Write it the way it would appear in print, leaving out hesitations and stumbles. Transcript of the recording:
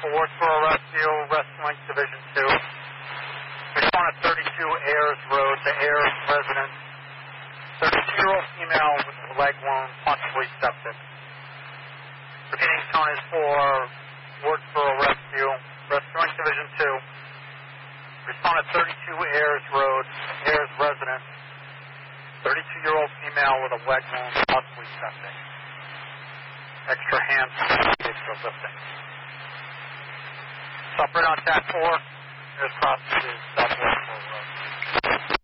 for Wardsboro Rescue, Wrestling Division 2. Respond at 32 Ayers Road, the Ayers residence. 32-year-old female with a leg wound, possibly septic. Repeating tone is for Wardsboro Rescue, Wrestling Division 2. Respond at 32 Ayers Road, Ayers residence. 32-year-old female with a leg wound, possibly septic. Extra hands for lifting. Stop right on TAC 4. There's cross to Southwest Road.